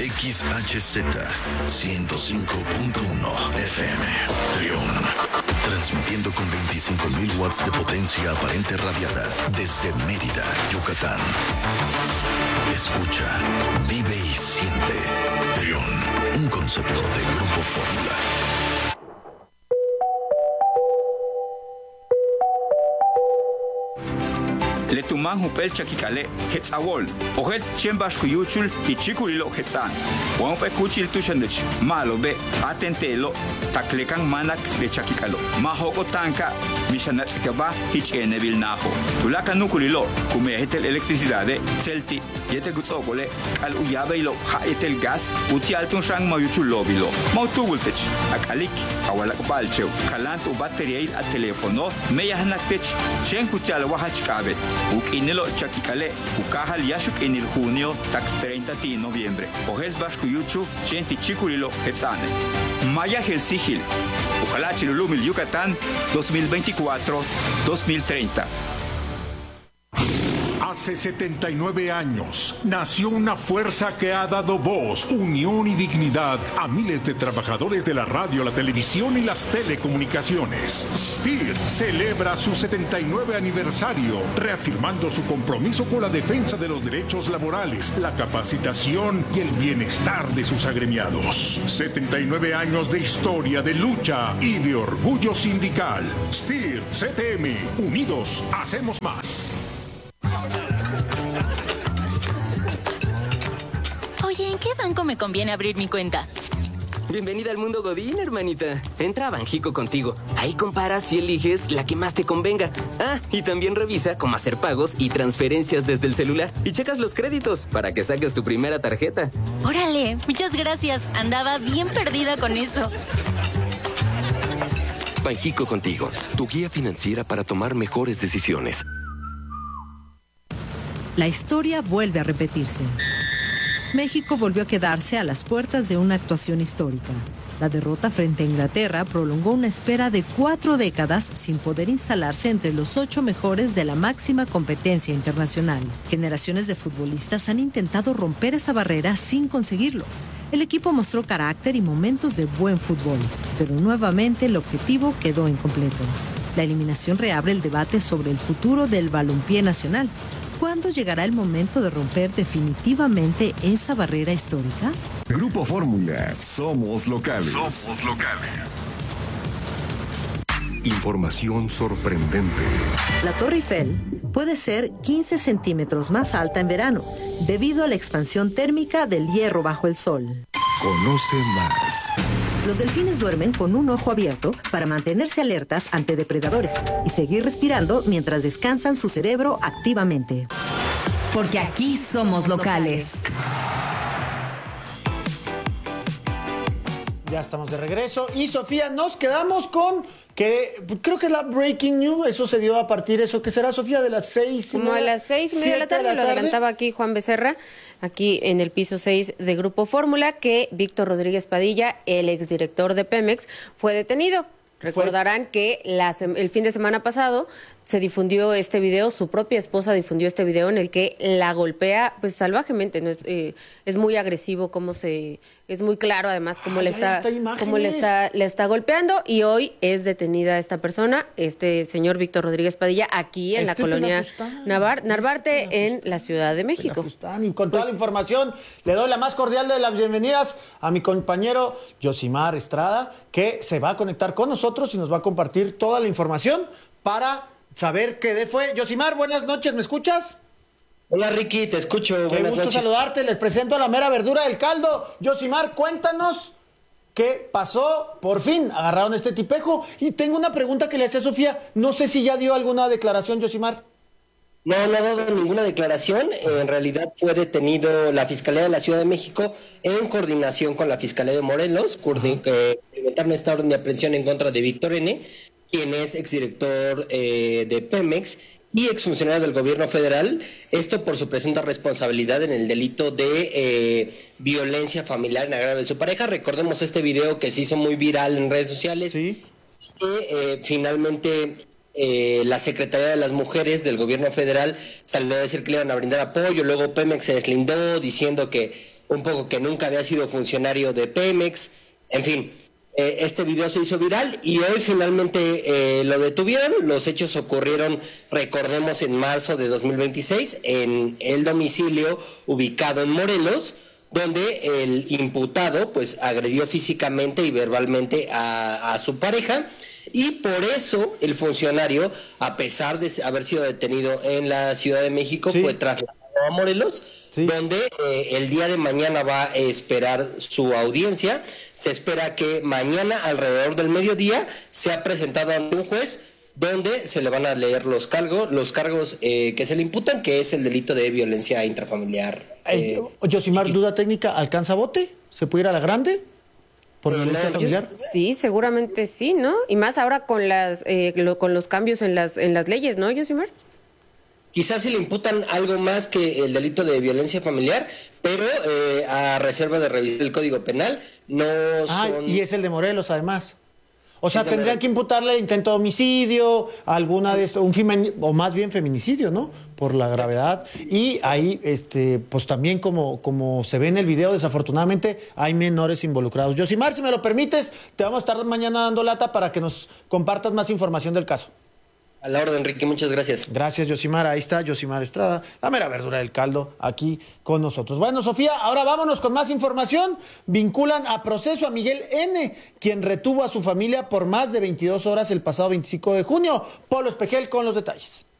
XHZ 105.1 FM. Trión. Transmitiendo con 25.000 watts de potencia aparente radiada desde Mérida, Yucatán. Escucha, vive y siente. Trión, un concepto de Grupo Fórmula. Letuman hupel chakikale hetzawol ohet chembash kuyuchul hichikulilo hetzan wan pe kuchil tushandech malo be atentelo taklekan manak de chakikalo mahoko tanka mishanatsikaba hichenevil naho tulaka nukulilo kumehetel electricidade celti yete gutsokole al uyabeilo haetel gas uti altun shang mayuchul lobilo mautubultech akalik awalak balcheu kalantu bateriail a telefono meyahnakech chen kuchal wahachkabet Ukinilo Chakikale, Ukahal Yashuk en el junio, tak 30 de noviembre. Ojes Bashkuyuchu, Chenti Chikurilo, Hetzane. Maya Helsigil, Ukalachilulumil Yucatán, 2024-2030. Hace 79 años nació una fuerza que ha dado voz, unión y dignidad a miles de trabajadores de la radio, la televisión y las telecomunicaciones. STIR celebra su 79 aniversario, reafirmando su compromiso con la defensa de los derechos laborales, la capacitación y el bienestar de sus agremiados. 79 años de historia, de lucha y de orgullo sindical. STIR CTM, unidos hacemos más. Oye, ¿en qué banco me conviene abrir mi cuenta? Bienvenida al mundo Godín, hermanita. Entra a Banjico contigo. Ahí comparas y eliges la que más te convenga. Ah, y también revisa cómo hacer pagos y transferencias desde el celular. Y checas los créditos para que saques tu primera tarjeta. Órale, muchas gracias. Andaba bien perdida con eso. Banjico contigo, tu guía financiera para tomar mejores decisiones. La historia vuelve a repetirse. México volvió a quedarse a las puertas de una actuación histórica. La derrota frente a Inglaterra prolongó una espera de 4 décadas sin poder instalarse entre los 8 mejores de la máxima competencia internacional. Generaciones de futbolistas han intentado romper esa barrera sin conseguirlo. El equipo mostró carácter y momentos de buen fútbol, pero nuevamente el objetivo quedó incompleto. La eliminación reabre el debate sobre el futuro del balompié nacional. ¿Cuándo llegará el momento de romper definitivamente esa barrera histórica? Grupo Fórmula, somos locales. Somos locales. Información sorprendente. La Torre Eiffel puede ser 15 centímetros más alta en verano, debido a la expansión térmica del hierro bajo el sol. Conoce más. Los delfines duermen con un ojo abierto para mantenerse alertas ante depredadores y seguir respirando mientras descansan su cerebro activamente. Porque aquí somos locales. Ya estamos de regreso. Y Sofía, nos quedamos con que creo que es la breaking news. Eso se dio a partir, ¿eso qué será, Sofía? De las 6:30. Como a las 6:30 de la tarde, lo adelantaba aquí Juan Becerra, aquí en el piso 6 de Grupo Fórmula, que Víctor Rodríguez Padilla, el exdirector de Pemex, fue detenido. Recordarán que el fin de semana pasado se difundió este video, su propia esposa difundió este video en el que la golpea pues salvajemente, ¿no? Es muy agresivo, es muy claro además cómo le está golpeando, y hoy es detenida esta persona, este señor Víctor Rodríguez Padilla, aquí en la colonia Narvarte, en la Ciudad de México. Y con toda la información le doy la más cordial de las bienvenidas a mi compañero Yosimar Estrada, que se va a conectar con nosotros y nos va a compartir toda la información para saber qué fue. Yosimar, buenas noches, ¿me escuchas? Hola Ricky, te escucho. Qué gusto saludarte, les presento a la mera verdura del caldo. Yosimar, cuéntanos qué pasó. Por fin agarraron este tipejo. Y tengo una pregunta que le hacía a Sofía. No sé si ya dio alguna declaración, Yosimar. No ha dado ninguna declaración. En realidad fue detenido la Fiscalía de la Ciudad de México en coordinación con la Fiscalía de Morelos. Implementaron esta orden de aprehensión en contra de Víctor N., quien es exdirector de Pemex y exfuncionario del gobierno federal, esto por su presunta responsabilidad en el delito de violencia familiar en agravio de su pareja. Recordemos este video que se hizo muy viral en redes sociales, ¿sí? Que finalmente la Secretaría de las Mujeres del gobierno federal salió a decir que le iban a brindar apoyo, luego Pemex se deslindó diciendo que un poco que nunca había sido funcionario de Pemex, en fin. Este video se hizo viral y hoy finalmente lo detuvieron. Los hechos ocurrieron, recordemos, en marzo de 2026 en el domicilio ubicado en Morelos, donde el imputado pues agredió físicamente y verbalmente a su pareja, y por eso el funcionario, a pesar de haber sido detenido en la Ciudad de México, fue trasladado a Morelos, donde el día de mañana va a esperar su audiencia. Se espera que mañana alrededor del mediodía sea presentado ante un juez, donde se le van a leer los cargos que se le imputan, que es el delito de violencia intrafamiliar. Yosimar, duda técnica, ¿alcanza bote? ¿Se puede ir a la grande por violencia familiar? Sí, seguramente sí, ¿no? Y más ahora con con los cambios en las leyes, ¿no, Yosimar? Quizás se le imputan algo más que el delito de violencia familiar, pero a reserva de revisar el Código Penal, no son... Y es el de Morelos, además. O sea, tendrían que imputarle intento de homicidio, alguna de eso, o más bien feminicidio, ¿no? Por la gravedad. Y ahí, pues también como se ve en el video, desafortunadamente hay menores involucrados. Yosimar, si me lo permites, te vamos a estar mañana dando lata para que nos compartas más información del caso. A la orden, Enrique, muchas gracias. Gracias, Yosimar. Ahí está Yosimar Estrada, la mera verdura del caldo, aquí con nosotros. Bueno, Sofía, ahora vámonos con más información. Vinculan a proceso a Miguel N., quien retuvo a su familia por más de 22 horas el pasado 25 de junio. Polo Espejel con los detalles.